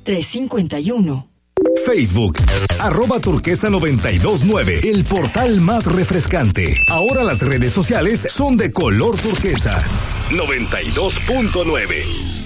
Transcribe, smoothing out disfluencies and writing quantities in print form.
351. Facebook, @turquesa929, el portal más refrescante. Ahora las redes sociales son de color turquesa. 92.9.